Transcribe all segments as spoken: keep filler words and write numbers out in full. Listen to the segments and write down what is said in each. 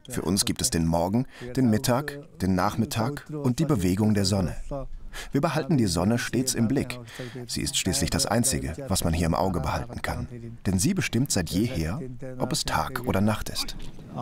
Für uns gibt es den Morgen, den Mittag, den Nachmittag und die Bewegung der Sonne. Wir behalten die Sonne stets im Blick. Sie ist schließlich das Einzige, was man hier im Auge behalten kann. Denn sie bestimmt seit jeher, ob es Tag oder Nacht ist.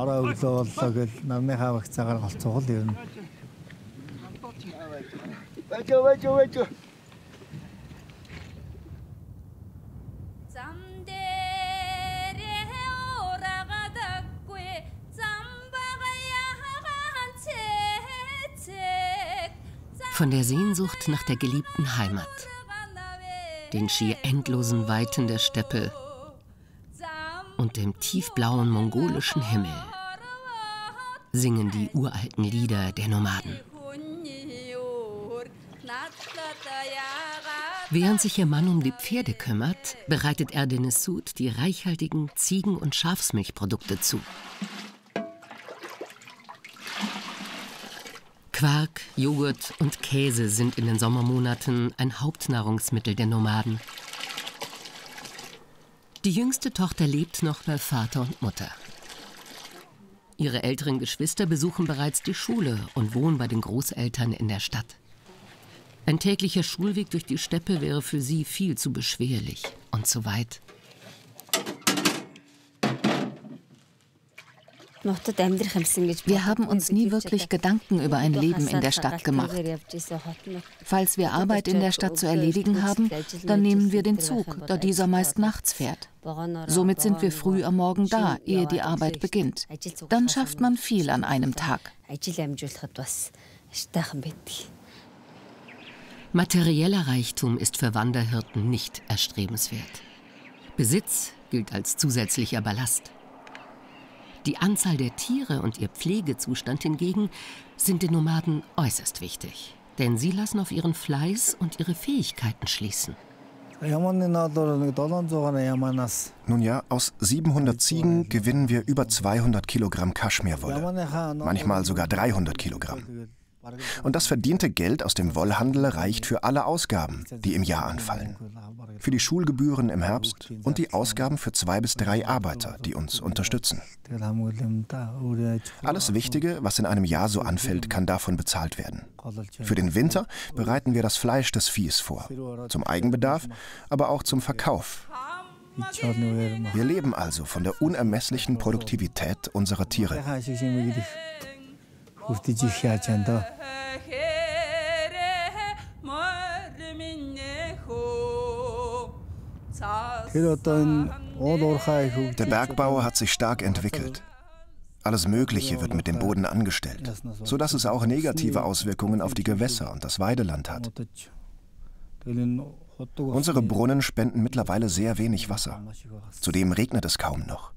Von der Sehnsucht nach der geliebten Heimat, den schier endlosen Weiten der Steppe und dem tiefblauen mongolischen Himmel singen die uralten Lieder der Nomaden. Während sich ihr Mann um die Pferde kümmert, bereitet Erdenessud die reichhaltigen Ziegen- und Schafsmilchprodukte zu. Quark, Joghurt und Käse sind in den Sommermonaten ein Hauptnahrungsmittel der Nomaden. Die jüngste Tochter lebt noch bei Vater und Mutter. Ihre älteren Geschwister besuchen bereits die Schule und wohnen bei den Großeltern in der Stadt. Ein täglicher Schulweg durch die Steppe wäre für sie viel zu beschwerlich und zu weit. Wir haben uns nie wirklich Gedanken über ein Leben in der Stadt gemacht. Falls wir Arbeit in der Stadt zu erledigen haben, dann nehmen wir den Zug, da dieser meist nachts fährt. Somit sind wir früh am Morgen da, ehe die Arbeit beginnt. Dann schafft man viel an einem Tag. Materieller Reichtum ist für Wanderhirten nicht erstrebenswert. Besitz gilt als zusätzlicher Ballast. Die Anzahl der Tiere und ihr Pflegezustand hingegen sind den Nomaden äußerst wichtig. Denn sie lassen auf ihren Fleiß und ihre Fähigkeiten schließen. Nun ja, aus siebenhundert Ziegen gewinnen wir über zweihundert Kilogramm Kaschmirwolle. Manchmal sogar dreihundert Kilogramm. Und das verdiente Geld aus dem Wollhandel reicht für alle Ausgaben, die im Jahr anfallen. Für die Schulgebühren im Herbst und die Ausgaben für zwei bis drei Arbeiter, die uns unterstützen. Alles Wichtige, was in einem Jahr so anfällt, kann davon bezahlt werden. Für den Winter bereiten wir das Fleisch des Viehs vor. Zum Eigenbedarf, aber auch zum Verkauf. Wir leben also von der unermesslichen Produktivität unserer Tiere. Der Bergbau hat sich stark entwickelt. Alles Mögliche wird mit dem Boden angestellt, sodass es auch negative Auswirkungen auf die Gewässer und das Weideland hat. Unsere Brunnen spenden mittlerweile sehr wenig Wasser. Zudem regnet es kaum noch.